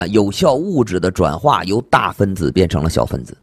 有效物质的转化由大分子变成了小分子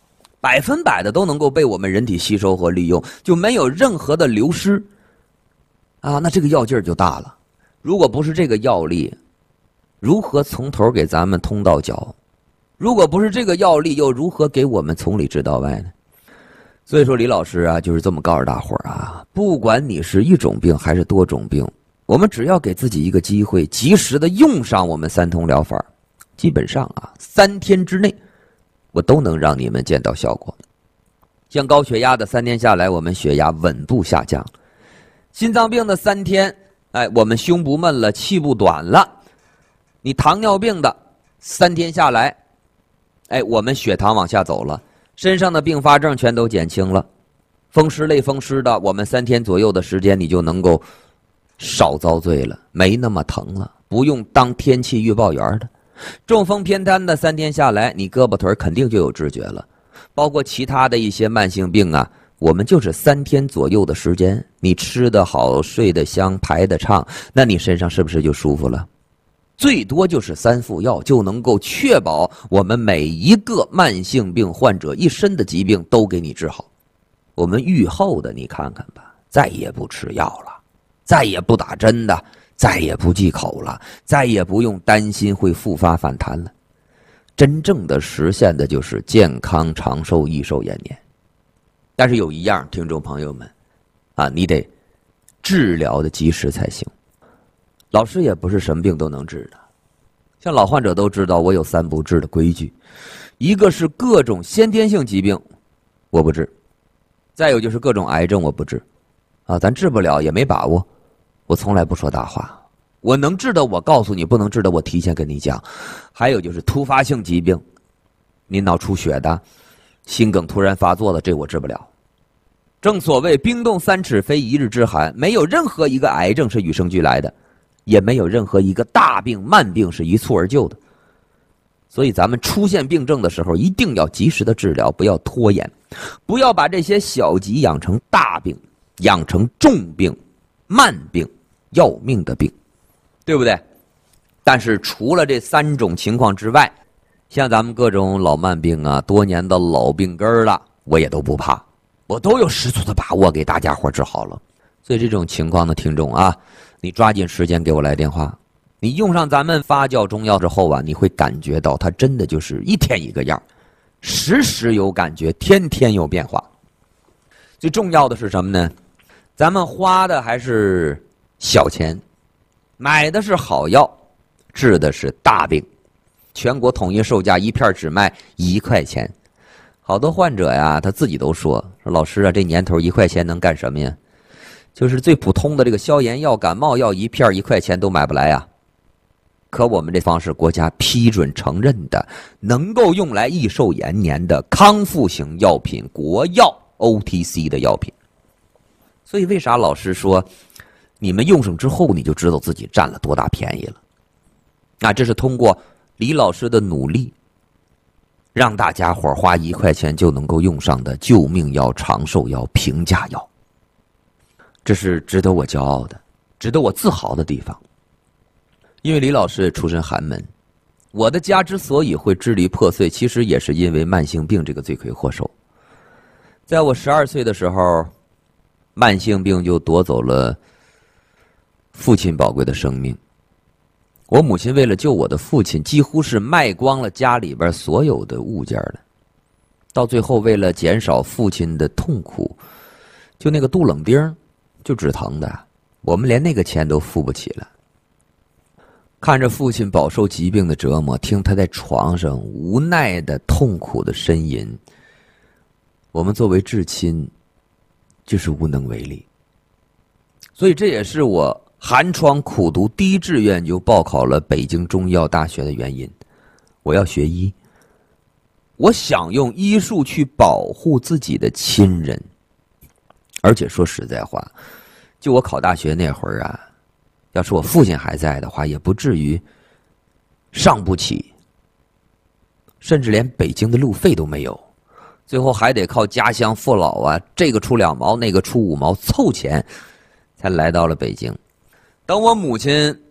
，100%的都能够被我们人体吸收和利用，就没有任何的流失那这个药劲儿就大了。如果不是这个药力，如何从头给咱们通到脚？如果不是这个药力，又如何给我们从里直到外呢？所以说李老师就是这么告诉大伙儿不管你是一种病还是多种病，我们只要给自己一个机会，及时的用上我们三通疗法，基本上3天之内我都能让你们见到效果。像高血压的3天下来，我们血压稳步下降；心脏病的3天，我们胸不闷了，气不短了；你糖尿病的3天下来，我们血糖往下走了，身上的并发症全都减轻了。风湿类风湿的，我们3天左右的时间，你就能够少遭罪了，没那么疼了，不用当天气预报员的。中风偏瘫的3天下来，你胳膊腿肯定就有知觉了。包括其他的一些慢性病我们就是3天左右的时间，你吃得好，睡得香，排得畅，那你身上是不是就舒服了？最多就是3副药就能够确保我们每一个慢性病患者一身的疾病都给你治好。我们愈后的你看看吧，再也不吃药了，再也不打针的，再也不忌口了，再也不用担心会复发反弹了。真正的实现的就是健康长寿益寿延年。但是有一样，听众朋友们你得治疗的及时才行。老师也不是什么病都能治的，像老患者都知道我有3不治的规矩，一个是各种先天性疾病我不治，再有就是各种癌症我不治咱治不了也没把握，我从来不说大话，我能治的我告诉你，不能治的我提前跟你讲。还有就是突发性疾病，你脑出血的，心梗突然发作的，这我治不了。正所谓冰冻3尺非一日之寒，没有任何一个癌症是与生俱来的，也没有任何一个大病慢病是一蹴而就的。所以咱们出现病症的时候，一定要及时的治疗，不要拖延，不要把这些小疾养成大病，养成重病、慢病、要命的病，对不对？但是除了这3种情况之外，像咱们各种老慢病多年的老病根了，我也都不怕，我都有十足的把握给大家伙治好了。所以这种情况的听众你抓紧时间给我来电话。你用上咱们发酵中药之后你会感觉到它真的就是一天一个样，时时有感觉，天天有变化。最重要的是什么呢？咱们花的还是小钱，买的是好药，治的是大病。全国统一售价一片只卖1块钱。好多患者他自己都说老师这年头1块钱能干什么呀？就是最普通的这个消炎药、感冒药，一片1块钱都买不来可我们这方是国家批准承认的，能够用来益寿延年的康复型药品，国药 OTC 的药品。所以为啥老师说你们用上之后你就知道自己占了多大便宜了？这是通过李老师的努力，让大家伙花1块钱就能够用上的救命药、长寿药、平价药。这是值得我骄傲的，值得我自豪的地方。因为李老师出身寒门，我的家之所以会支离破碎，其实也是因为慢性病这个罪魁祸首。在我12岁的时候，慢性病就夺走了父亲宝贵的生命。我母亲为了救我的父亲，几乎是卖光了家里边所有的物件了。到最后，为了减少父亲的痛苦，就那个杜冷丁就止疼的，我们连那个钱都付不起了。看着父亲饱受疾病的折磨，听他在床上无奈的痛苦的呻吟，我们作为至亲就是无能为力。所以这也是我寒窗苦读第一志愿就报考了北京中医药大学的原因。我要学医，我想用医术去保护自己的亲人。而且说实在话，就我考大学那会儿要是我父亲还在的话，也不至于上不起，甚至连北京的路费都没有，最后还得靠家乡父老这个出2毛，那个出5毛凑钱，才来到了北京。等我母亲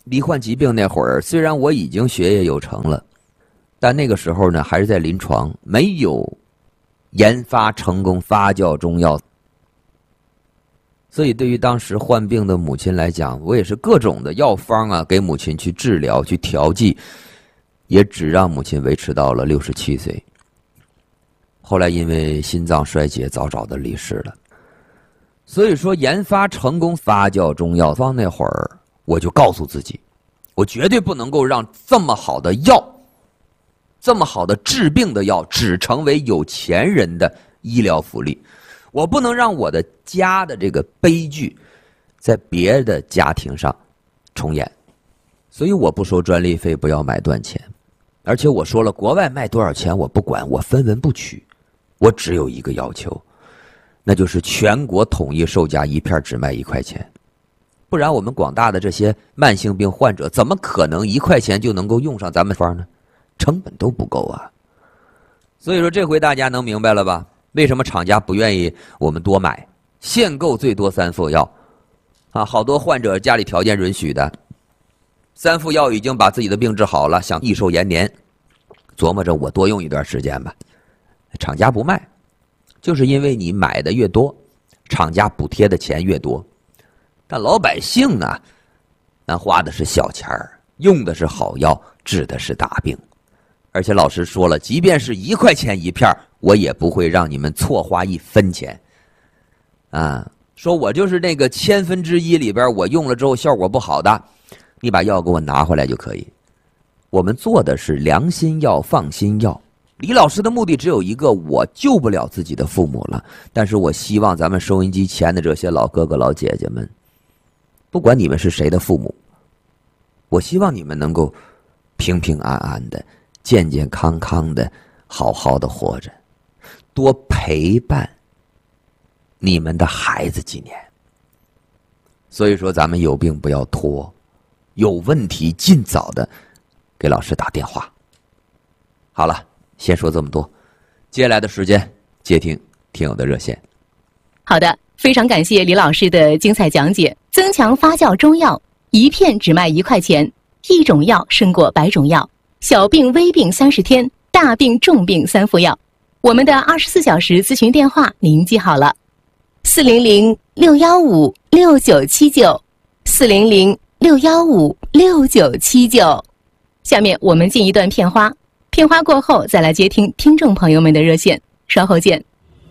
罹患疾病那会儿，虽然我已经学业有成了，但那个时候呢，还是在临床，没有研发成功发酵中药。所以对于当时患病的母亲来讲，我也是各种的药方啊，给母亲去治疗去调剂，也只让母亲维持到了67岁。后来因为心脏衰竭早早的离世了。所以说研发成功发酵中药方那会儿，我就告诉自己，我绝对不能够让这么好的药，这么好的治病的药只成为有钱人的医疗福利。我不能让我的家的这个悲剧在别的家庭上重演。所以我不收专利费，不要买断钱。而且我说了，国外卖多少钱我不管，我分文不取。我只有一个要求，那就是全国统一售价，一片只卖1块钱。不然我们广大的这些慢性病患者怎么可能1块钱就能够用上咱们方呢？成本都不够啊。所以说这回大家能明白了吧？为什么厂家不愿意我们多买，限购最多3副药啊？好多患者家里条件允许的，3副药已经把自己的病治好了，想益寿延年，琢磨着我多用一段时间吧。厂家不卖，就是因为你买的越多，厂家补贴的钱越多。但老百姓呢，咱花的是小钱儿，用的是好药，治的是大病。而且老师说了，即便是1块钱一片，我也不会让你们错花1分钱。啊，说我就是那个1/1000里边，我用了之后效果不好的，你把药给我拿回来就可以。我们做的是良心药、放心药。李老师的目的只有一个，我救不了自己的父母了，但是我希望咱们收音机前的这些老哥哥老姐姐们，不管你们是谁的父母，我希望你们能够平平安安的、健健康康的、好好的活着，多陪伴你们的孩子几年。所以说咱们有病不要拖，有问题尽早的给老师打电话。好了，先说这么多，接下来的时间接听听友的热线。 好的，非常感谢李老师的精彩讲解。增强发酵中药，一片只卖1块钱，一种药胜过100种药。小病微病30天，大病重病3副药。我们的24小时咨询电话您记好了，400-615-6979，400-615-6979。下面我们进一段片花，片花过后再来接听听众朋友们的热线，稍后见。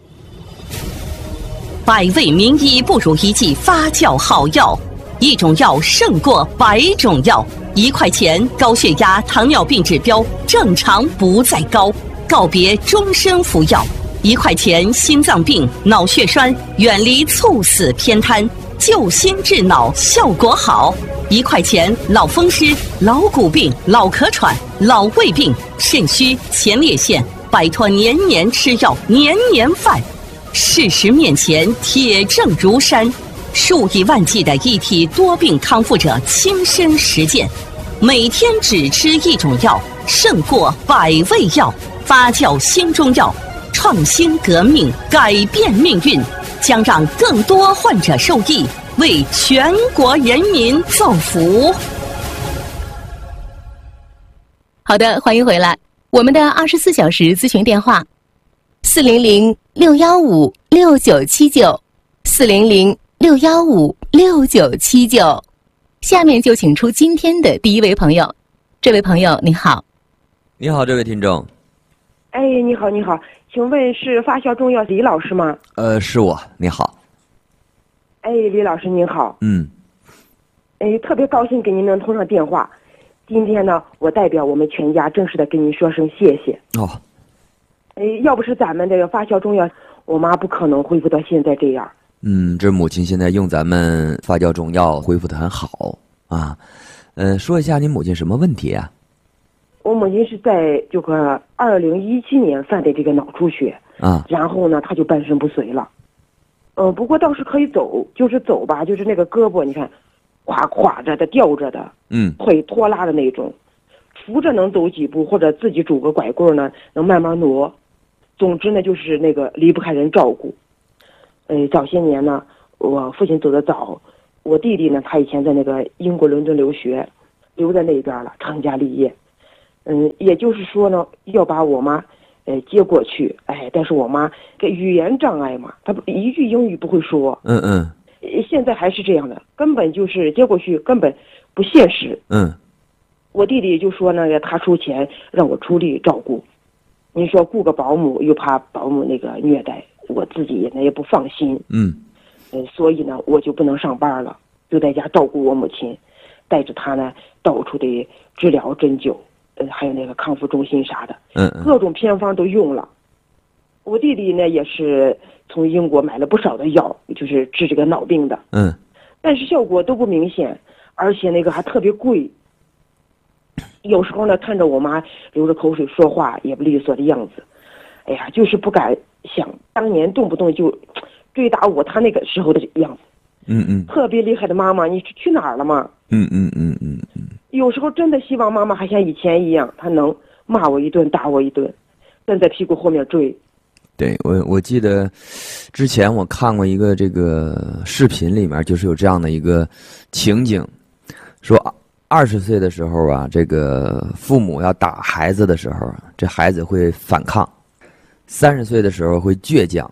100味名医不如一剂发酵好药，一种药胜过100种药。1块钱，高血压、糖尿病指标正常不再高，告别终身服药。1块钱，心脏病、脑血栓远离猝死偏瘫，救心治脑效果好。1块钱，老风湿、老骨病、老咳喘、老胃病、肾虚、前列腺，摆脱年年吃药、年年犯。事实面前，铁证如山，数以万计的一体多病康复者亲身实践，每天只吃一种药，胜过100味药。发酵新中药，创新革命，改变命运，将让更多患者受益，为全国人民造福。 好的，欢迎回来。我们的24小时咨询电话：400-615-6979，400-615-6979。下面就请出今天的第一位朋友。这位朋友你好。 你好，这位听众。 哎，你好，你好，请问是发酵中药李老师吗？ 是我，你好。 哎，李老师您好。哎，特别高兴给您能通上电话。今天呢，我代表我们全家正式的跟您说声谢谢。 哦。 哎，要不是咱们这个发酵中药，我妈不可能恢复到现在这样。 这母亲现在用咱们发酵中药恢复得很好啊。说一下你母亲什么问题啊？ 我母亲是在这个2017年犯的这个脑出血啊， 然后呢，她就半身不遂了。不过倒是可以走，就是走吧，就是那个胳膊，你看，垮着的、吊着的，腿拖拉的那种，扶着能走几步，或者自己拄个拐棍呢，能慢慢挪。总之呢，就是那个离不开人照顾。早些年呢，我父亲走得早，我弟弟呢，他以前在那个英国伦敦留学， 留在那边了，成家立业。也就是说呢，要把我妈接过去。但是我妈这语言障碍嘛，她一句英语不会说。现在还是这样的，根本就是接过去根本不现实。我弟弟就说那个他出钱让我出力照顾，你说雇个保姆又怕保姆那个虐待，我自己也不放心。所以呢我就不能上班了，就在家照顾我母亲，带着她呢到处的治疗针灸，还有那个康复中心啥的，各种偏方都用了。我弟弟呢也是从英国买了不少的药，就是治这个脑病的。但是效果都不明显，而且那个还特别贵。有时候呢看着我妈流着口水说话也不利索的样子，就是不敢想当年动不动就追打我他那个时候的样子。特别厉害的妈妈，你去哪儿了吗？有时候真的希望妈妈还像以前一样，她能骂我一顿打我一顿，站在屁股后面追。 对，我记得之前我看过一个这个视频，里面就是有这样的一个情景，说20岁的时候啊，这个父母要打孩子的时候，这孩子会反抗；30岁的时候会倔强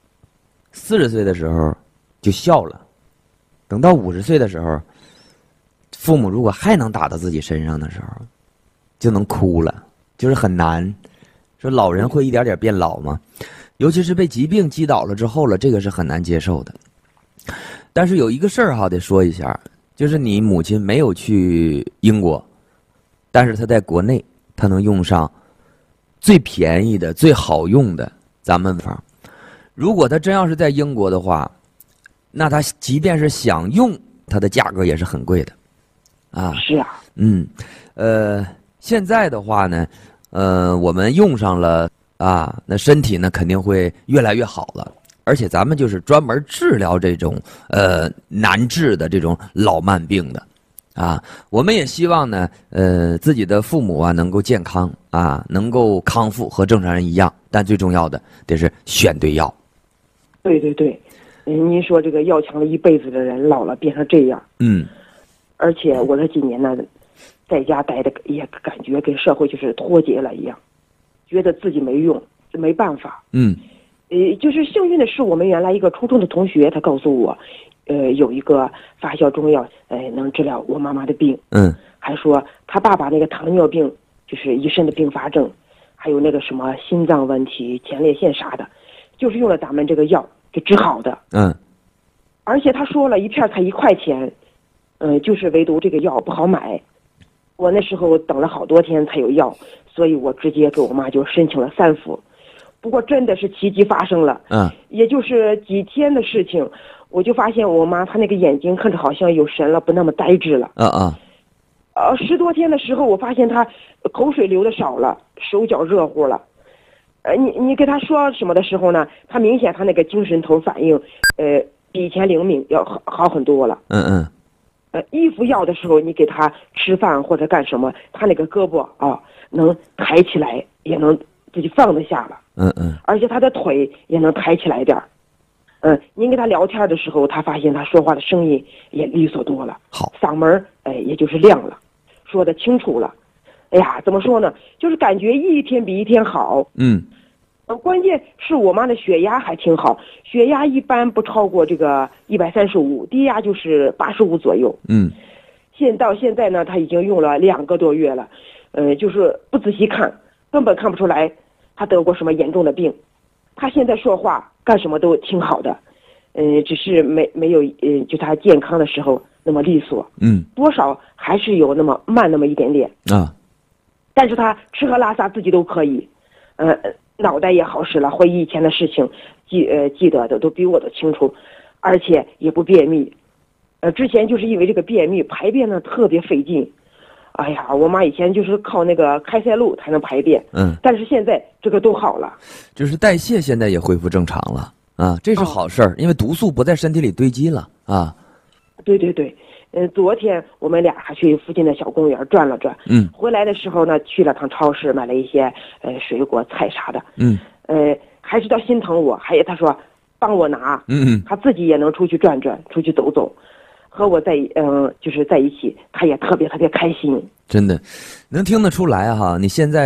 ；40岁的时候就笑了；等到50岁的时候，父母如果还能打到自己身上的时候，就能哭了，就是很难。说老人会一点点变老吗？尤其是被疾病击倒了之后了，这个是很难接受的。但是有一个事儿得说一下，就是你母亲没有去英国，但是她在国内，她能用上最便宜的、最好用的咱们方。如果她真要是在英国的话，那她即便是想用，它的价格也是很贵的，啊。 是啊。 现在的话呢，我们用上了啊，那身体呢肯定会越来越好了。而且咱们就是专门治疗这种难治的这种老慢病的，啊，我们也希望呢，自己的父母啊能够健康啊，能够康复和正常人一样，但最重要的得是选对药。 对对对，您说这个要强了一辈子的人，老了变成这样。而且我这几年呢，在家待的也感觉跟社会就是脱节了一样，觉得自己没用，没办法。就是幸运的是，我们原来一个初中的同学，他告诉我，有一个发酵中药，能治疗我妈妈的病。还说他爸爸那个糖尿病，就是一身的并发症，还有那个什么心脏问题、前列腺啥的，就是用了咱们这个药给治好的。而且他说了一片才1块钱，就是唯独这个药不好买。我那时候等了好多天才有药，所以我直接给我妈就申请了3副。不过真的是奇迹发生了，也就是几天的事情，我就发现我妈她那个眼睛看着好像有神了，不那么呆滞了。10多天的时候，我发现她口水流的少了，手脚热乎了。你跟她说什么的时候呢，她明显她那个精神头反应，比以前灵敏，要好很多了。衣服要的时候，你给她吃饭或者干什么，她那个胳膊啊能抬起来，也能自己放得下了。而且他的腿也能抬起来点儿。您跟他聊天的时候，他发现他说话的声音也利索多了， 好， 嗓门也就是亮了，说得清楚了。哎呀，怎么说呢？就是感觉一天比一天好。关键是我妈的血压还挺好，血压一般不超过这个135，低压就是85左右。到现在呢，他已经用了2个多月了，就是不仔细看，根本看不出来他得过什么严重的病。他现在说话干什么都挺好的，只是没有就他健康的时候那么利索。多少还是有那么慢那么一点点啊。 但是他吃喝拉撒自己都可以，脑袋也好使了，回忆以前的事情，记得的都比我都清楚，而且也不便秘。之前就是因为这个便秘，排便呢特别费劲。哎呀，我妈以前就是靠那个开塞露才能排便，但是现在这个都好了， 就是代谢现在也恢复正常了啊，这是好事儿，因为毒素不在身体里堆积了啊。 对对对，昨天我们俩还去附近的小公园转了转，回来的时候呢，去了趟超市，买了一些水果菜啥的，还是他心疼我，还有他说帮我拿，他自己也能出去转转，出去走走。 和我就是在一起，他也特别特别开心。 真的，能听得出来哈，你现在